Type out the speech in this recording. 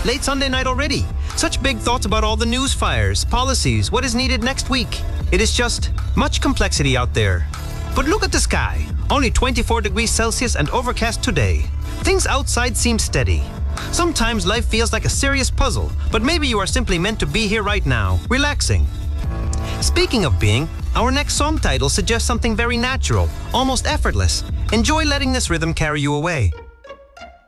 Late Sunday night already. Such big thoughts about all the news fires, policies, what is needed next week. It is just much complexity out there. But look at the sky. Only 24 degrees Celsius and overcast today. Things outside seem steady. Sometimes life feels like a serious puzzle, but maybe you are simply meant to be here right now, relaxing. Speaking of being, our next song title suggests something very natural, almost effortless. Enjoy letting this rhythm carry you away.